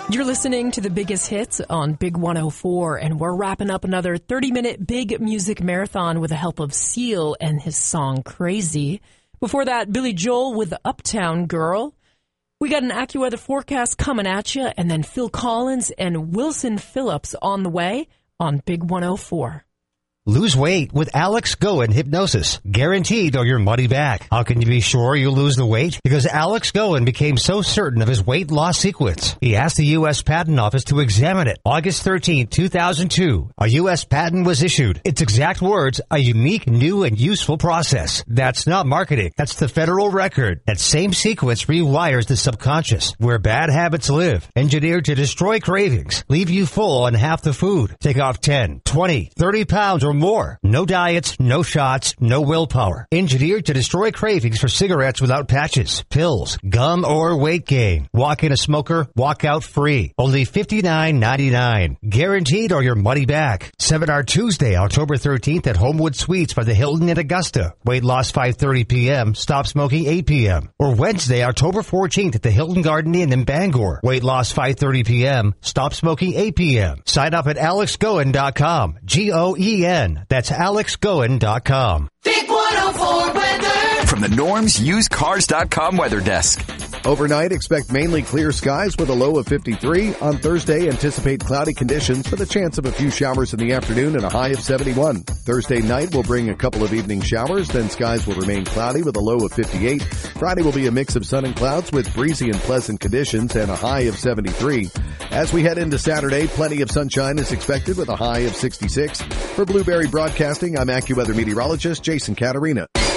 You're listening to the biggest hits on Big 104, and we're wrapping up another 30-minute big music marathon with the help of Seal and his song Crazy. Before that, Billy Joel with Uptown Girl. We got an AccuWeather forecast coming at you, and then Phil Collins and Wilson Phillips on the way on Big 104. Lose weight with Alex Goen Hypnosis. Guaranteed or your money back. How can you be sure you lose the weight? Because Alex Goen became so certain of his weight loss sequence. He asked the U.S. Patent Office to examine it. August 13, 2002, a U.S. patent was issued. Its exact words, a unique, new, and useful process. That's not marketing. That's the federal record. That same sequence rewires the subconscious, where bad habits live. Engineered to destroy cravings, leave you full on half the food. Take off 10, 20, 30 pounds or more. No diets, no shots, no willpower. Engineered to destroy cravings for cigarettes without patches, pills, gum, or weight gain. Walk in a smoker, walk out free. Only $59.99. Guaranteed or your money back. Seminar Tuesday, October 13th at Homewood Suites by the Hilton in Augusta. Weight loss 5:30 p.m. Stop smoking 8 p.m. Or Wednesday, October 14th at the Hilton Garden Inn in Bangor. Weight loss 5:30 p.m. Stop smoking 8 p.m. Sign up at alexgoen.com. Goen. That's alexgoen.com. Big 104 weather. From the Norm's UsedCars.com weather desk. Overnight, expect mainly clear skies with a low of 53. On Thursday, anticipate cloudy conditions with a chance of a few showers in the afternoon and a high of 71. Thursday night will bring a couple of evening showers, then skies will remain cloudy with a low of 58. Friday will be a mix of sun and clouds with breezy and pleasant conditions and a high of 73. As we head into Saturday, plenty of sunshine is expected with a high of 66. For Blueberry Broadcasting, I'm AccuWeather meteorologist Jason Caterina.